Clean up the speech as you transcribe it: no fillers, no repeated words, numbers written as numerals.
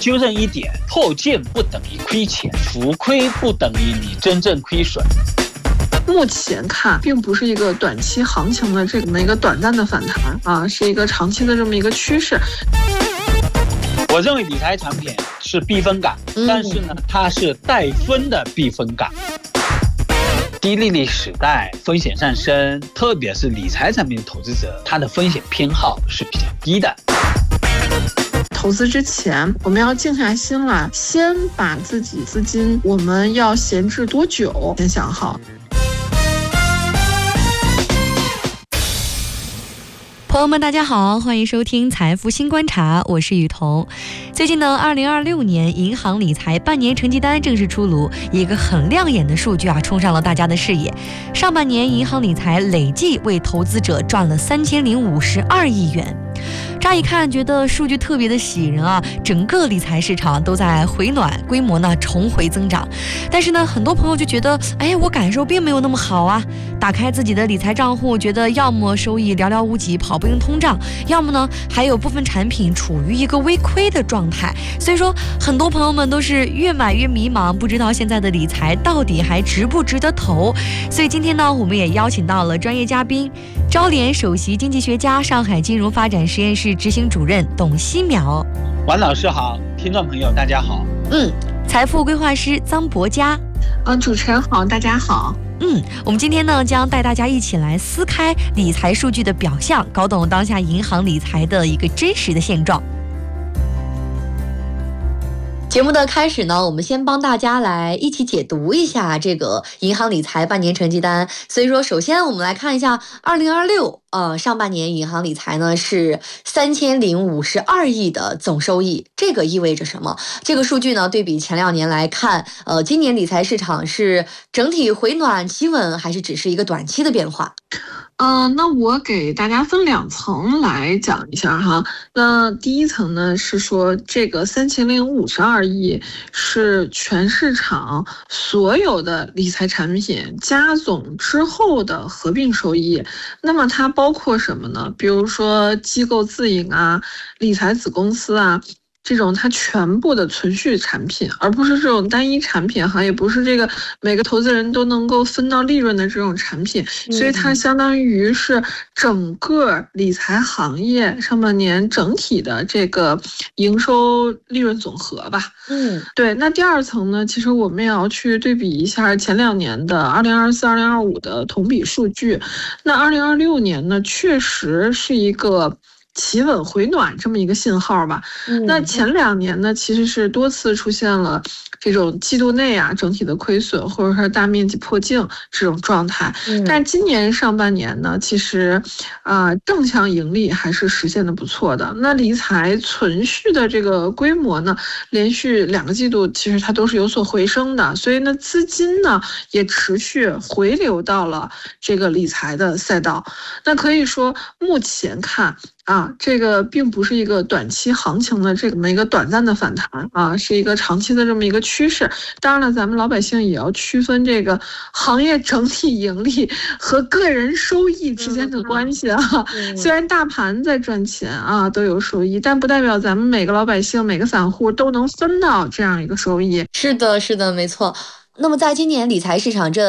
纠正一点，破剑不等于亏钱，浮亏不等于你真正亏损。 目前看，并不是一个短期行情的这么一个短暂的反弹啊，是一个长期的这么一个趋势。 我认为理财产品是避风港，但是呢，它是带分的避风港。低利率时代，风险上升，特别是理财产品投资者，他的风险偏好是比较低的。 投资之前，我们要静下心来，先把自己资金我们要闲置多久先想好。 朋友们大家好，欢迎收听财富新观察，我是雨桐。最近呢，2026年银行理财半年成绩单正式出炉，一个很亮眼的数据冲上了大家的视野。上半年银行理财累计为投资者赚了3052亿元。乍一看觉得数据特别的喜人啊，整个理财市场都在回暖，规模呢重回增长。但是呢，很多朋友就觉得，我感受并没有那么好啊。打开自己的理财账户，觉得要么收益寥寥无几，跑不赢通胀，要么呢还有部分产品处于一个微亏的状态。所以说，很多朋友们都是越买越迷茫，不知道现在的理财到底还值不值得投。所以今天呢，我们也邀请到了专业嘉宾，招联首席经济学家、上海金融发展实验室执行主任董希淼。 王老师好，听众朋友大家好。 财富规划师臧博佳。 主持人好，大家好。 我们今天呢将带大家一起来撕开理财数据的表象，搞懂当下银行理财的一个真实的现状。节目的开始呢，我们先帮大家来一起解读一下这个银行理财半年成绩单。所以说，首先我们来看一下2026上半年银行理财呢是3052亿的总收益，这个意味着什么？这个数据呢对比前2年来看，今年理财市场是整体回暖企稳，还是只是一个短期的变化？ 那我给大家分2层来讲一下哈。那第一层呢是说，这个3052亿是全市场所有的理财产品加总之后的合并收益。那么它包括什么呢？比如说机构自营啊、理财子公司啊，这种它全部的存续产品，而不是这种单一产品哈，也不是这个每个投资人都能够分到利润的这种产品，所以它相当于是整个理财行业上半年整体的这个营收利润总和吧。对。那第2层呢，其实我们也要去对比一下前2年的2024、2025的同比数据。那2026年呢，确实是一个企稳回暖这么一个信号吧。那前2年呢，其实是多次出现了这种季度内整体的亏损，或者是大面积破净这种状态。但今年上半年呢，其实正向盈利还是实现的不错的。那理财存续的这个规模呢，连续2个季度其实它都是有所回升的，所以呢资金呢也持续回流到了这个理财的赛道。那可以说目前看这个并不是一个短期行情的这么一个短暂的反弹是一个长期的这么一个趋势。当然了，咱们老百姓也要区分这个行业整体盈利和个人收益之间的关系虽然大盘在赚钱都有收益，但不代表咱们每个老百姓、每个散户都能分到这样一个收益。 是的，没错。那么在今年理财市场这